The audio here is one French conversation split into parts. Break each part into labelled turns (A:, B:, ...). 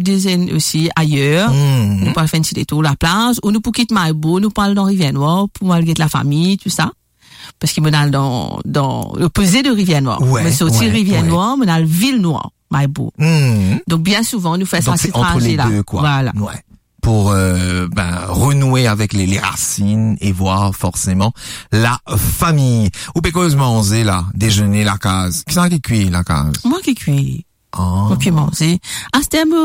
A: des années aussi ailleurs. Nous pas faire un petit détour la plage, ou nous pour quitter Maïbo, nous parlons dans Rivière-Noire pour aller la famille, tout ça. Parce qu'il me dans l'opposé de Rivière-Noire. Mais sortir Rivière-Noire, me dans le Ville-Noire, Maïbo. Donc bien souvent nous faisons ces trajets là.
B: Entre les deux, quoi.
A: Voilà.
B: Ouais. Pour renouer avec les racines et voir forcément la famille. Ou pécose manger là, déjeuner la case. Qui ça qui cuit la case?
A: Moi qui cuis.
B: Oh.
A: Moi qui mange. À ce temps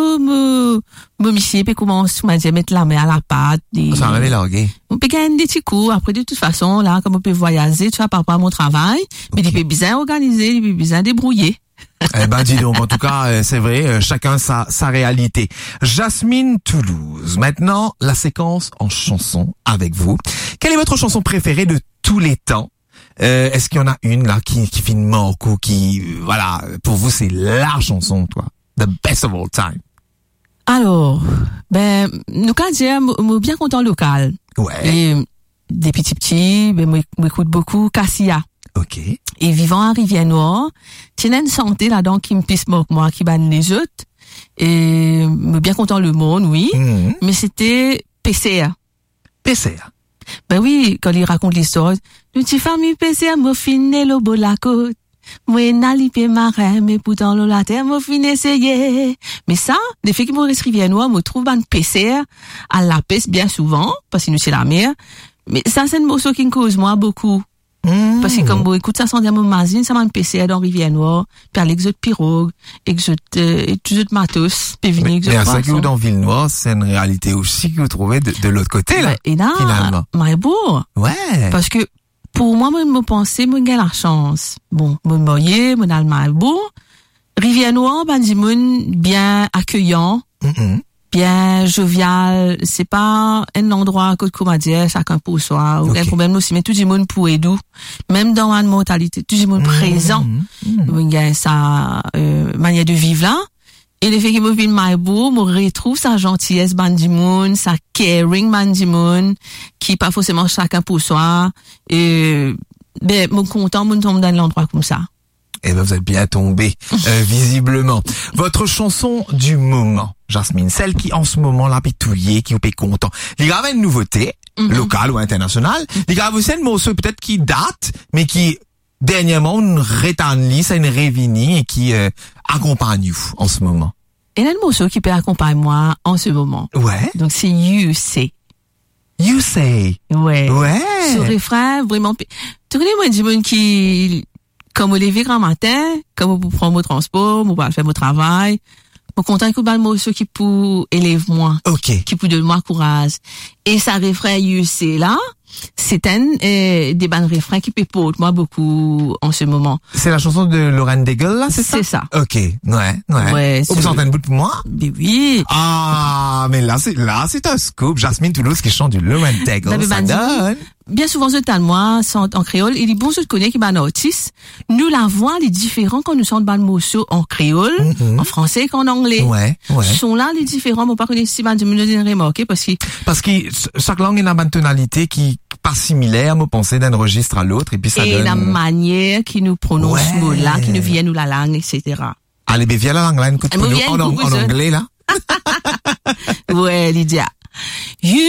A: me monsieur peut commencer m'a dit mettre la main à la pâte.
B: Ça m'avait largué.
A: On peut gagner des petits coups. Après de toute façon là, comme on peut voyager, tu vois, par rapport à mon travail, mais il peut bien organiser, il peut bien débrouiller.
B: Eh ben, dis donc, en tout cas, c'est vrai, chacun sa réalité. Jasmine Toulouse. Maintenant, la séquence en chanson avec vous. Quelle est votre chanson préférée de tous les temps? Est-ce qu'il y en a une, là, qui fait une manque ou qui, voilà, pour vous, c'est la chanson, toi? The best of all time.
A: Alors, nous, quand dire, moi, bien content local.
B: Ouais.
A: Et, des petits, m'écoute beaucoup Cassia.
B: Ok.
A: Et vivant à Rivière-Noire, tiens une santé là-dedans qui me pisse moi, qui banne les autres. Et, me bien content le monde, oui. Mais c'était PCA.
B: PCA.
A: Ben oui, quand il raconte l'histoire, nous t'y famille PCA, moi finé le beau la côte. Moi n'alipé marin, mais pourtant l'eau la terre, moi finé essayé. Mais ça, les filles qui m'ont resté Rivière-Noire, me trouvent un PCA à la peste bien souvent, parce que nous c'est la mer. Mais ça, c'est un morceau qui me cause moi beaucoup. Parce que comme vous écoutez ça sans dire mon magazine, ça m'a un PC dans Rivière-Noire, puis à l'exode pirogue, exode matos, puis venir exode
B: poisson. Mais à ça que dans Ville-Noire, c'est une réalité aussi que vous trouvez de l'autre côté, là.
A: Et là,
B: finalement.
A: Maïbo.
B: Ouais.
A: Parce que, pour moi, me penser, moi, j'ai la chance. Bon, moi, moyen, moi, dans le Maïbo. Rivière-Noire, bien accueillant. Bien jovial, c'est pas un endroit que comment dire chacun pour soi ou un problème aussi, mais tout le monde pour aider, même dans la mortalité, tout le monde présent. Il y a sa manière de vivre là, et le fait que me vienne Maïbo, me retrouve sa gentillesse bandimoun, sa caring bandimoun, qui pas forcément chacun pour soi, et mon content, mon tombe dans l'endroit comme ça.
B: Eh ben, vous êtes bien tombé, visiblement. Votre chanson du moment, Jasmine, celle qui, en ce moment, l'a pétouillé, qui vous est content. Il y a une nouveauté, locale ou internationale. Il y a aussi un morceau peut-être qui date, mais qui, dernièrement, une rétanlie, c'est une révini et qui, accompagne vous, en ce moment.
A: Il y a un morceau qui peut accompagner moi, en ce moment.
B: Ouais.
A: Donc, c'est You Say.
B: You Say.
A: Ouais.
B: Ouais.
A: Ce refrain, vraiment, tu connais, moi, du monde qui, comme on lever grand matin, comme on prend mon transport, on va faire mon travail, on content que le morceau qui pour élève moi.
B: Ok.
A: Qui pour donner moi courage. Et ça refrain You Say là, c'est un des bons refrains qui peut porter moi beaucoup en ce moment.
B: C'est la chanson de Lauren Daigle là, c'est ça?
A: C'est ça.
B: Ok, ouais. Vous entendez un bout pour moi?
A: Mais oui.
B: Ah, mais là c'est un scoop. Jasmine Toulouse qui chante du Lauren Daigle, ça donne.
A: Bien souvent, je t'en moi, sont en créole. Il dit, bon, je te connais qui est un artiste. Nous, la voix, les différents quand nous sommes dans le morceau en créole, en français qu'en anglais.
B: Ouais.
A: Sont là, les différents, mais pas connaître si mal de me remarquer parce que
B: chaque langue a une tonalité qui pas similaire, me penser d'un registre à l'autre, et puis ça donne.
A: Et la manière qui nous prononce ce mot-là, qui nous vient nous la langue, etc.
B: Allez, ben, viens la langue là, une coup de en anglais, là.
A: Ouais, Lydia.